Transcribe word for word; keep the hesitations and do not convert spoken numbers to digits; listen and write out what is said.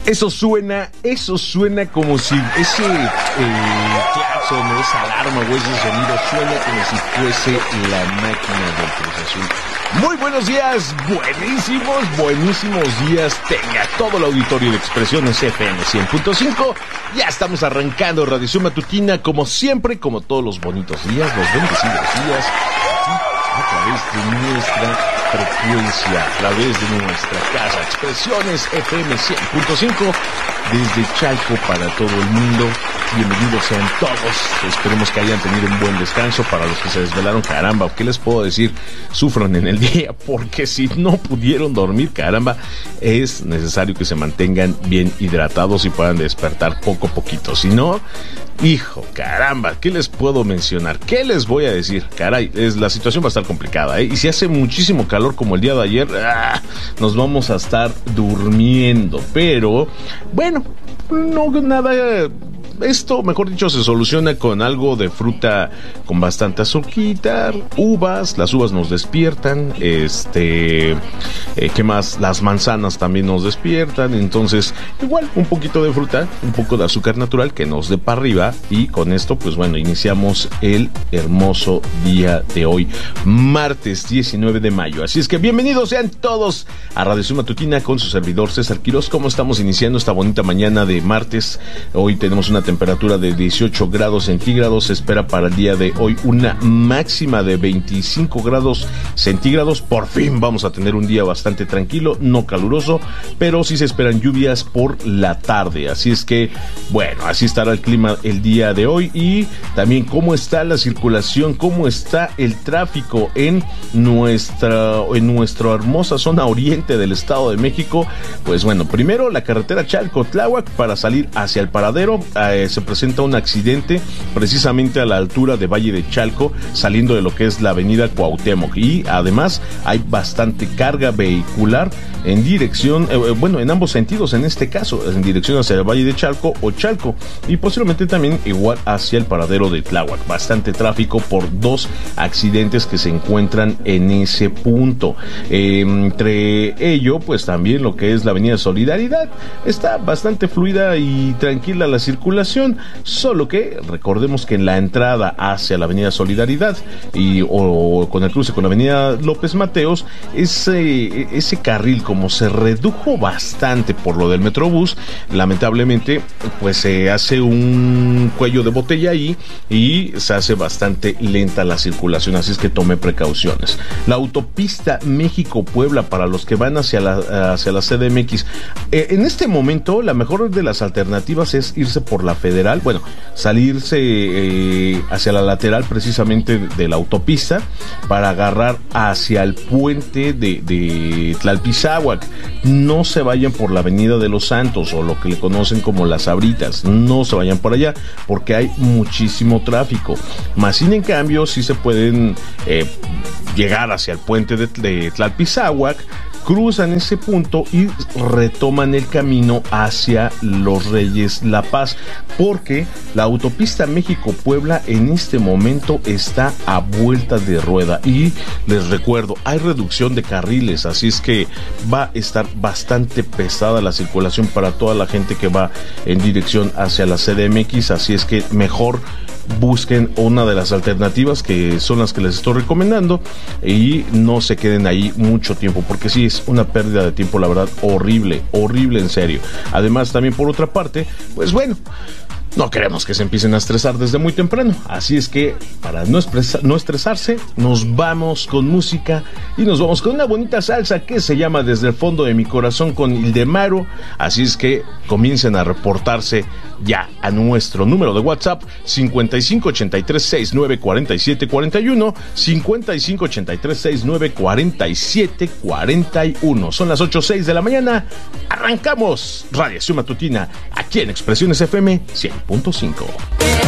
Eso suena, eso suena como si ese eh, claxon, esa alarma o ese sonido suena como si fuese la máquina del Cruz Azul. Muy buenos días, buenísimos, buenísimos días tenga todo el auditorio de Expresiones F M cien punto cinco. Ya estamos arrancando Radiación Matutina, como siempre, como todos los bonitos días, los bendecidos días, a través de nuestra frecuencia, a través de nuestra casa, Expresiones F M cien punto cinco, desde Chalco para todo el mundo. Bienvenidos sean todos, esperemos que hayan tenido un buen descanso. Para los que se desvelaron, caramba, ¿qué les puedo decir? Sufran en el día, porque si no pudieron dormir, caramba, es necesario que se mantengan bien hidratados y puedan despertar poco a poquito. Si no, hijo, caramba, ¿qué les puedo mencionar? ¿Qué les voy a decir? Caray, es, la situación va a estar complicada, ¿eh? Y si hace muchísimo calor como el día de ayer, ¡ah!, nos vamos a estar durmiendo. Pero, bueno, no nada... Esto, mejor dicho, se soluciona con algo de fruta con bastante azúcar, uvas, las uvas nos despiertan, este, eh, ¿qué más? Las manzanas también nos despiertan, entonces, igual, un poquito de fruta, un poco de azúcar natural que nos dé para arriba, y con esto, pues bueno, iniciamos el hermoso día de hoy, martes diecinueve de mayo, así es que bienvenidos sean todos a Radiación Matutina con su servidor César Quiroz. ¿Cómo estamos iniciando esta bonita mañana de martes? Hoy tenemos una temperatura de dieciocho grados centígrados, se espera para el día de hoy una máxima de veinticinco grados centígrados. Por fin vamos a tener un día bastante tranquilo, no caluroso, pero sí se esperan lluvias por la tarde, así es que, bueno, así estará el clima el día de hoy. Y también cómo está la circulación, cómo está el tráfico en nuestra, en nuestra hermosa zona oriente del Estado de México. Pues bueno, primero la carretera Chalco-Tláhuac para salir hacia el paradero, eh, se presenta un accidente precisamente a la altura de Valle de Chalco, saliendo de lo que es la avenida Cuauhtémoc, y además hay bastante carga vehicular en dirección, eh, bueno, en ambos sentidos, en este caso, en dirección hacia el Valle de Chalco o Chalco, y posiblemente también igual hacia el paradero de Tláhuac. Bastante tráfico por dos accidentes que se encuentran en ese punto. Eh, entre ello, pues también lo que es la avenida Solidaridad, está bastante fluida y tranquila la circulación, solo que recordemos que en la entrada hacia la avenida Solidaridad y o con el cruce con la avenida López Mateos, ese, ese carril como se redujo bastante por lo del Metrobús, lamentablemente pues se hace un cuello de botella ahí y se hace bastante lenta la circulación, así es que tome precauciones. La autopista México-Puebla para los que van hacia la, hacia la C D M X, eh, en este momento la mejor de las alternativas es irse por la Federal, bueno, salirse eh, hacia la lateral precisamente de la autopista para agarrar hacia el puente de, de Tlalpizáhuac. No se vayan por la avenida de los Santos o lo que le conocen como las Sabritas, no se vayan por allá porque hay muchísimo tráfico. Más sin en cambio, sí se pueden eh, llegar hacia el puente de, de Tlalpizáhuac, cruzan ese punto y retoman el camino hacia Los Reyes La Paz, porque la autopista México-Puebla en este momento está a vuelta de rueda, y les recuerdo, hay reducción de carriles, así es que va a estar bastante pesada la circulación para toda la gente que va en dirección hacia la C D M X, así es que mejor busquen una de las alternativas que son las que les estoy recomendando y no se queden ahí mucho tiempo, porque sí es una pérdida de tiempo, la verdad, horrible, horrible en serio. Además, también por otra parte, pues bueno, no queremos que se empiecen a estresar desde muy temprano, así es que para no, expresa, no estresarse, nos vamos con música y nos vamos con una bonita salsa que se llama Desde el Fondo de Mi Corazón con Ildemaro, así es que comiencen a reportarse ya a nuestro número de WhatsApp cincuenta y cinco ochenta y tres sesenta y nueve cuarenta y siete cuarenta y uno, cincuenta y cinco ochenta y tres sesenta y nueve cuarenta y siete cuarenta y uno. Son las ocho seis de la mañana, arrancamos Radiación Matutina aquí en Expresiones F M cien punto cinco.